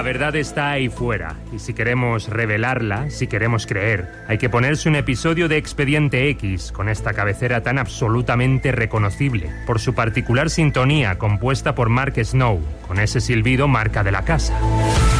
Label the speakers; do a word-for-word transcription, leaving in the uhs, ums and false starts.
Speaker 1: La verdad está ahí fuera, y si queremos revelarla, si queremos creer, hay que ponerse un episodio de Expediente X con esta cabecera tan absolutamente reconocible, por su particular sintonía compuesta por Mark Snow, con ese silbido marca de la casa.